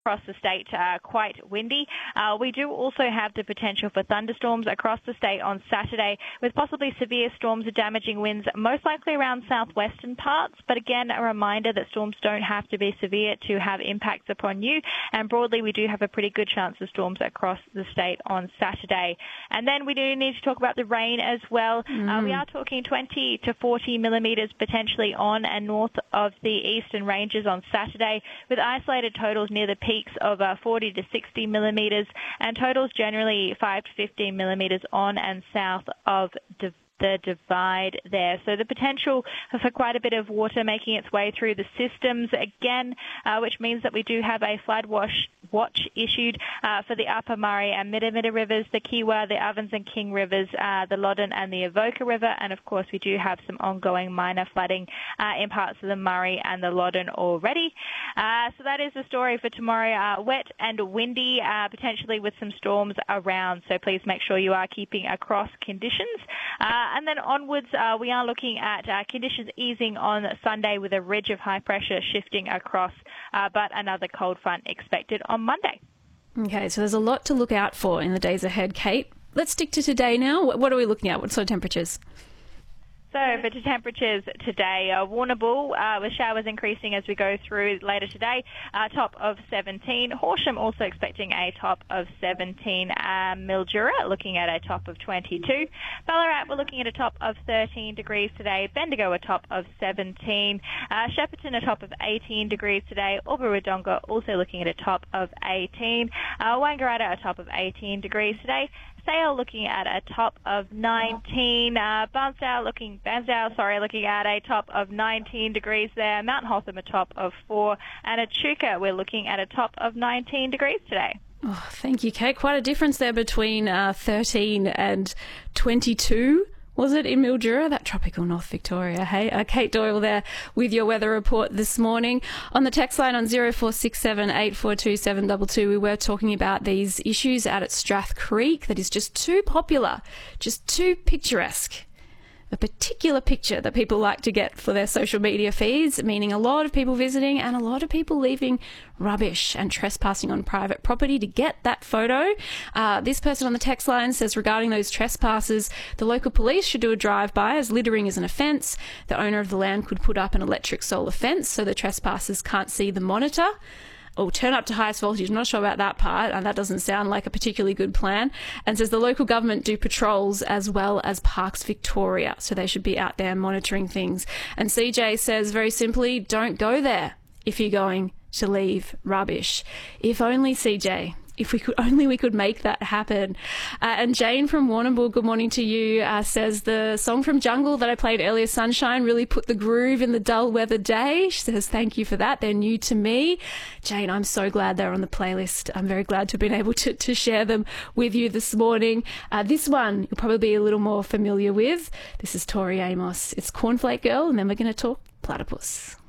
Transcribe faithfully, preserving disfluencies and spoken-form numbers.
across the state, uh, quite windy. Uh, we do also have the potential for thunderstorms across the state on Saturday, with possibly severe storms and damaging winds, most likely around southwestern parts. But again, a reminder that storms don't have to be severe to have impacts upon you. And broadly, we do have a pretty good chance of storms across the state on Saturday. And then we do need to talk about the rain as well. Mm. Uh, we are talking twenty to forty millimetres potentially on and north of the eastern ranges on Saturday, with isolated totals near the peaks of uh, forty to sixty millimetres and totals generally five to fifteen millimetres on and south of the the divide there. So the potential for quite a bit of water making its way through the systems again, uh, which means that we do have a flood watch, watch issued uh, for the Upper Murray and Midamidda rivers, the Kiewa, the Ovens and King rivers, uh, the Loddon and the Avoca River, and of course we do have some ongoing minor flooding uh, in parts of the Murray and the Loddon already. Uh, so that is the story for tomorrow. Uh, wet and windy, uh, potentially with some storms around, so please make sure you are keeping across conditions. Uh, And then onwards, uh, we are looking at uh, conditions easing on Sunday with a ridge of high pressure shifting across, uh, but another cold front expected on Monday. Okay, so there's a lot to look out for in the days ahead, Kate. Let's stick to today now. What are we looking at? What sort of temperatures? So for the temperatures today, uh, Warrnambool uh, with showers increasing as we go through later today, uh, top of seventeen. Horsham also expecting a top of seventeen. Uh, Mildura looking at a top of twenty-two. Ballarat we're looking at a top of thirteen degrees today. Bendigo a top of seventeen. Uh, Shepparton a top of eighteen degrees today. Albury-Wodonga also looking at a top of eighteen. Uh, Wangaratta a top of eighteen degrees today. Sale looking at a top of nineteen. Uh, Bairnsdale looking, Bairnsdale, sorry, looking at a top of nineteen degrees there. Mount Hotham a top of four. And Echuca, we're looking at a top of nineteen degrees today. Oh, thank you, Kate. Quite a difference there between uh, thirteen and twenty-two. Was it in Mildura, that tropical North Victoria? Hey, uh, Kate Doyle there with your weather report this morning. On the text line on zero four six seven, eight four two, seven two two, we were talking about these issues out at Strath Creek that is just too popular, just too picturesque. A particular picture that people like to get for their social media feeds, meaning a lot of people visiting and a lot of people leaving rubbish and trespassing on private property to get that photo. Uh, this person on the text line says regarding those trespassers, the local police should do a drive-by as littering is an offence. The owner of the land could put up an electric solar fence so the trespassers can't see the monitor. Oh, turn up to highest voltage. I'm not sure about that part, and that doesn't sound like a particularly good plan. And says the local government do patrols as well as Parks Victoria, so they should be out there monitoring things. And C J says very simply, don't go there if you're going to leave rubbish. If only, C J. If we could only we could make that happen. Uh, and Jane from Warrnambool, good morning to you, uh, says the song from Jungle that I played earlier, Sunshine, really put the groove in the dull weather day. She says thank you for that. They're new to me. Jane, I'm so glad they're on the playlist. I'm very glad to have been able to, to share them with you this morning. Uh, this one you'll probably be a little more familiar with. This is Tori Amos. It's Cornflake Girl, and then we're going to talk platypus.